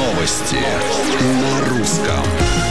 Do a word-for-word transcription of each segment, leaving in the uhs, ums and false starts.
Новости на русском.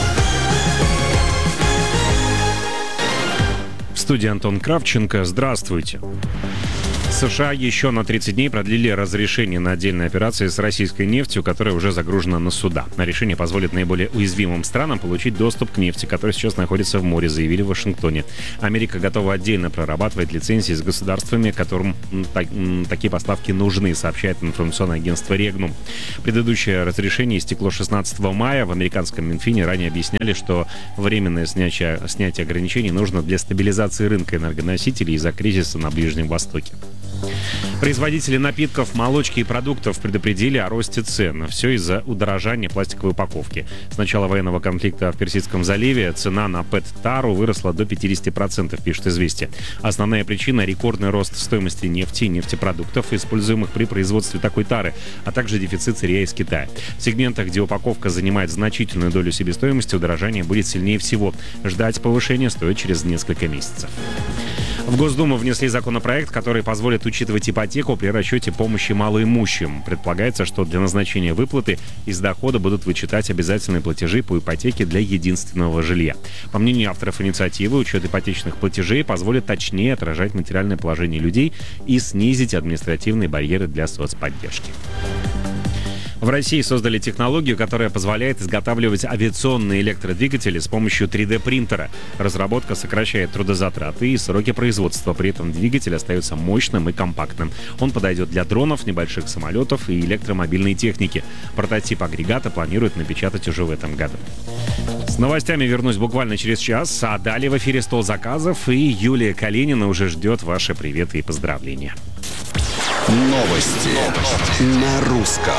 В студии Антон Кравченко. Здравствуйте. США еще на тридцать дней продлили разрешение на отдельные операции с российской нефтью, которая уже загружена на суда. Решение позволит наиболее уязвимым странам получить доступ к нефти, которая сейчас находится в море, заявили в Вашингтоне. Америка готова отдельно прорабатывать лицензии с государствами, которым так, такие поставки нужны, сообщает информационное агентство Регнум. Предыдущее разрешение истекло шестнадцатого мая. В американском Минфине ранее объясняли, что временное снятие, снятие ограничений нужно для стабилизации рынка энергоносителей из-за кризиса на Ближнем Востоке. Производители напитков, молочки и продуктов предупредили о росте цен. Все из-за удорожания пластиковой упаковки. С начала военного конфликта в Персидском заливе цена на пэт-тару выросла до пятьдесят процентов, пишет «Известия». Основная причина – рекордный рост стоимости нефти и нефтепродуктов, используемых при производстве такой тары, а также дефицит сырья из Китая. В сегментах, где упаковка занимает значительную долю себестоимости, удорожание будет сильнее всего. Ждать повышения стоит через несколько месяцев. В Госдуму внесли законопроект, который позволит учитывать ипотеку при расчете помощи малоимущим. Предполагается, что для назначения выплаты из дохода будут вычитать обязательные платежи по ипотеке для единственного жилья. По мнению авторов инициативы, учет ипотечных платежей позволит точнее отражать материальное положение людей и снизить административные барьеры для соцподдержки. В России создали технологию, которая позволяет изготавливать авиационные электродвигатели с помощью три дэ принтера. Разработка сокращает трудозатраты и сроки производства. При этом двигатель остается мощным и компактным. Он подойдет для дронов, небольших самолетов и электромобильной техники. Прототип агрегата планируют напечатать уже в этом году. С новостями вернусь буквально через час, а далее в эфире «Стол заказов», и Юлия Калинина уже ждет ваши приветы и поздравления. Новости, Новости. на русском.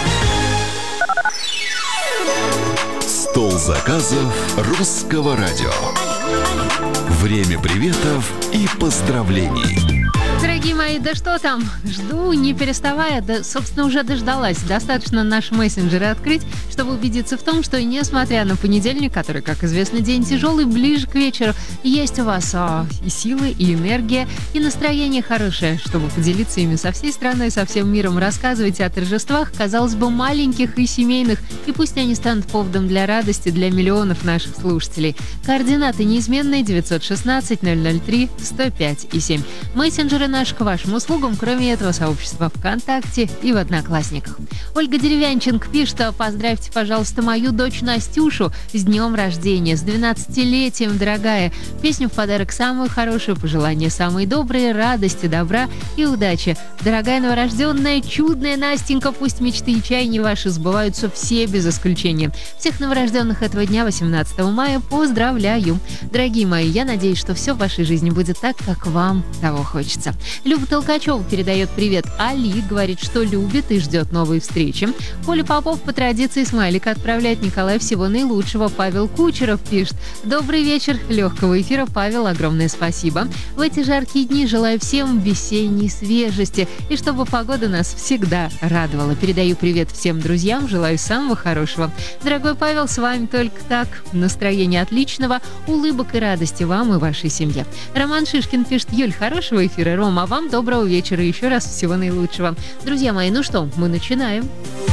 Стол заказов русского радио. Время приветов и поздравлений. Дорогие мои, да что там? Жду, не переставая, да, собственно, уже дождалась. Достаточно наши мессенджеры открыть, чтобы убедиться в том, что, несмотря на понедельник, который, как известно, день тяжелый, ближе к вечеру, есть у вас а, и силы, и энергия, и настроение хорошее, чтобы поделиться ими со всей страной, со всем миром. Рассказывайте о торжествах, казалось бы, маленьких и семейных, и пусть они станут поводом для радости для миллионов наших слушателей. Координаты неизменные: девятьсот шестнадцать ноль ноль три сто пять и семь. Мессенджеры наши к вашим услугам, кроме этого, сообщества ВКонтакте и в Одноклассниках. Ольга Деревянченко пишет: поздравьте, пожалуйста, мою дочь Настюшу с днем рождения, с двенадцатилетием, дорогая. Песню в подарок самую хорошую, пожелания самые добрые, радости, добра и удачи. Дорогая новорожденная, чудная Настенька, пусть мечты и чаяния ваши сбываются все без исключения. Всех новорожденных этого дня, восемнадцатого мая, поздравляю. Дорогие мои, я надеюсь, что все в вашей жизни будет так, как вам того хочется. Люба Толкачева передает привет Али, говорит, что любит и ждет новые встречи. Коля Попов по традиции смайлик отправляет Николаю всего наилучшего. Павел Кучеров пишет: добрый вечер, легкого эфира, Павел, огромное спасибо. В эти жаркие дни желаю всем весенней свежести и чтобы погода нас всегда радовала. Передаю привет всем друзьям, желаю самого хорошего. Дорогой Павел, с вами только так. Настроение отличного, улыбок и радости вам и вашей семье. Роман Шишкин пишет: Юль, хорошего эфира, Рома, а вам доброго вечера и еще раз всего наилучшего. Друзья мои, ну что, мы начинаем.